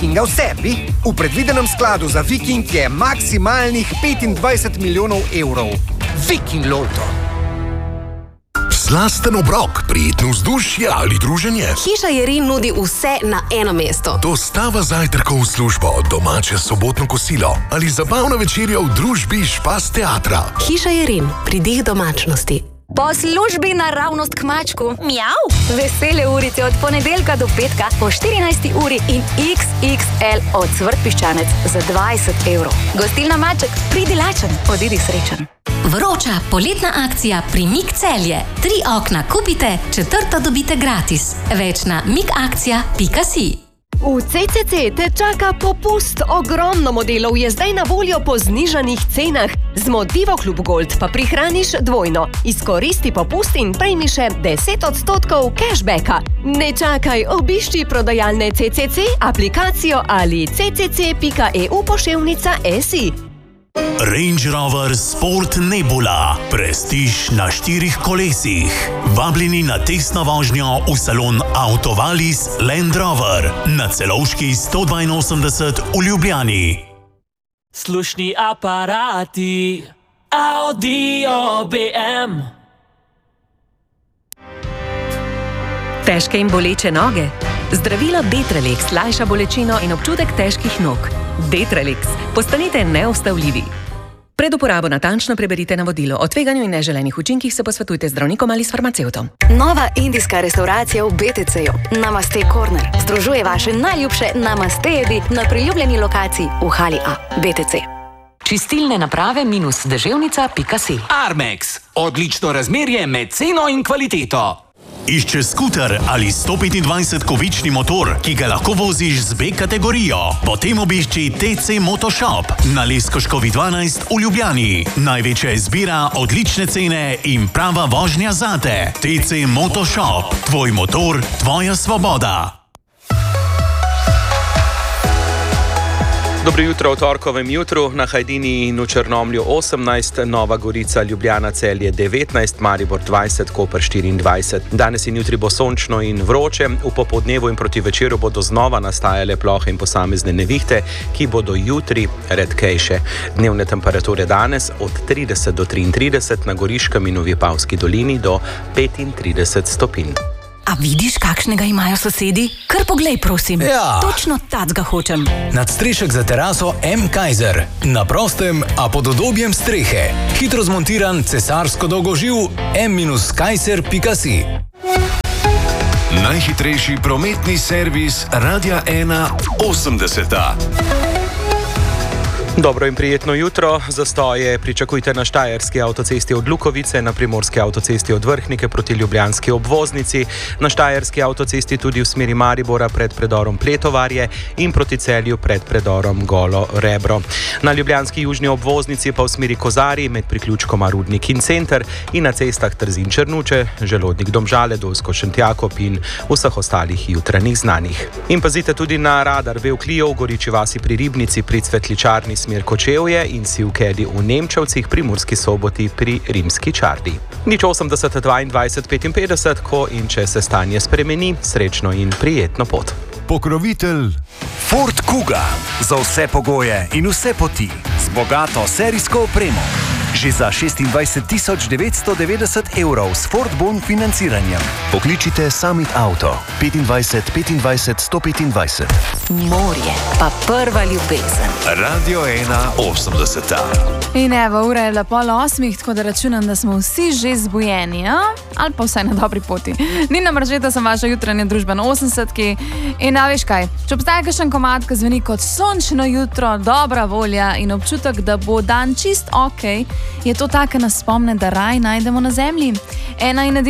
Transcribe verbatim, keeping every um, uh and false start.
Vikinga v sebi? V predvidenem skladu za Viking je maksimalnih petindvajset milijonov evrov. Viking Loto. Slasten obrok, prijetno vzdušje ali druženje. Hiša Jerin nudi vse na eno mesto. Dostava zajtrkov v službo, domače sobotno kosilo ali zabavna večerja v družbi Špas teatra. Hiša Jerin, pridih domačnosti. Po službi naravnost k mačku. Mjav. Vesele urice od ponedeljka do petka po štirinajsti uri in iks iks el od Cvrt Piščanec za dvajset evrov. Gostilna Maček, pridi lačen, odidi srečen. Vroča poletna akcija Primik Celje. Tri okna kupite, četrto dobite gratis. Več na mikakcija pika si. V ce ce ce te čaka popust. Ogromno modelov je zdaj na voljo po znižanih cenah. Z Motivo Klub Gold pa prihraniš dvojno. Izkoristi popust in prejmi še deset odstotkov cashbacka. Ne čakaj, obišči prodajalne ce ce ce, aplikacijo ali ce ce ce pika e u poševnica esi. Range Rover Sport Nebula. Prestiž na štirih kolesih. Vabljeni na testno vožnjo v salon Autovalis Land Rover na Celovški sto dvainosemdeset v Ljubljani. Slušni aparati Audio B M. Težke in boleče noge? Zdravilo Detralex lajša bolečino in občutek težkih nog. Detralex. Postanite neustavljivi. Pred uporabo natančno preberite navodilo. O tveganju in neželenih učinkih se posvetujte z zdravnikom ali s farmacevtom. Nova indijska restauracija v be te ceju. Namaste Corner. Združuje vaše najljubše namaste jedi na priljubljeni lokaciji v hali A. be te ce. Čistilne naprave minus deževnica pika si. Armex. Odlično razmerje med ceno in kvaliteto. Išče skuter ali sto petindvajset-kovični motor, ki ga lahko voziš z B kategorijo. Potem obišči te ce Motoshop na Leskoškovi dvanajst v Ljubljani. Največja izbira, odlične cene in prava vožnja zate. te ce Motoshop. Tvoj motor, tvoja svoboda. Dobro jutro v torkovem jutru, na Hajdini in v Črnomlju osemnajst, Nova Gorica, Ljubljana, Celje devetnajst, Maribor dvajset, Koper štiriindvajset. Danes in jutri bo sončno in vroče, v popoldnevu in proti večeru bodo znova nastajale plohe in posamezne nevihte, ki bodo jutri redkejše. Dnevne temperature danes od trideset do triintrideset, na Goriškem in v Vipavski dolini do petintrideset stopinj. A vidiš, kakšnega imajo sosedi? Kar poglej, prosim. Ja. Točno tacga hočem. Nadstrešek za teraso M. Kaiser. Na prostem, a pod udobjem strehe. Hitro zmontiran cesarsko dolgoživ M Kaiser pika si. Najhitrejši prometni servis Radia ena osemdeseta. Dobro in prijetno jutro. Zastoje pričakujte na štajerski avtocesti od Lukovice, na primorski avtocesti od Vrhnike proti ljubljanski obvoznici, na štajerski avtocesti tudi v smeri Maribora pred predorom Pletovarje in proti Celju pred predorom Golo Rebro. Na ljubljanski južni obvoznici pa v smeri Kozarij med priključkoma Rudnik in Center in na cestah Trzin Črnuče, Želodnik Domžale, Dolsko Šentjakob in vseh ostalih jutranjih znanih. In pazite tudi na radar Vevkljijo v Goriči vasi pri Ribnici, pri Cvetličarni smer Kočevje in Sivkedi v Nemčevcih pri Murski Soboti pri Rimski Čardi. Nič osemdeset dvaindvajset petinpetdeset, ko in če se stanje spremeni, srečno in prijetno pot. Pokrovitelj Ford Kuga. Za vse pogoje in vse poti. Z bogato serijsko opremo. Že za šestindvajset tisoč devetsto devetdeset evrov s Ford Bon financiranjem. Pokličite Summit Auto petindvajset petindvajset sto petindvajset. Morje, pa prva ljubezen. Radio ena osemdeseta. In evo, ura je pol osmih, tako da računam, da smo vsi že zbujeni, a? Ali pa vsaj na dobri poti. Nina Mržeta, sem vaša jutranja družba na osemdesetki. In a veš kaj, če obstaja kakšen komad, ki zveni kot sončno jutro, dobra volja in občutek, da bo dan čist okej, je to tako, nas spomne, da raj najdemo na zemlji. Ena in edina